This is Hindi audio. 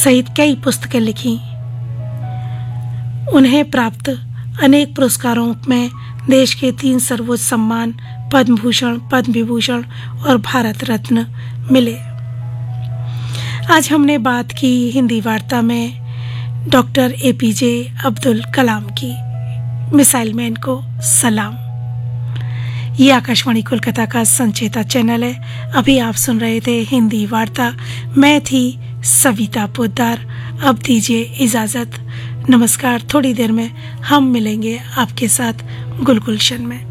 सहित कई पुस्तकें लिखी। उन्हें प्राप्त अनेक पुरस्कारों में देश के 3 सर्वोच्च सम्मान पद्म भूषण, पद्म विभूषण और भारत रत्न मिले। आज हमने बात की हिंदी वार्ता में डॉक्टर APJ अब्दुल कलाम की। मिसाइल मैन को सलाम। ये आकाशवाणी कोलकाता का संचेता चैनल है। अभी आप सुन रहे थे हिंदी वार्ता। मैं थी सविता पोद्दार। अब दीजिए इजाजत। नमस्कार। थोड़ी देर में हम मिलेंगे आपके साथ गुलगुलशन में।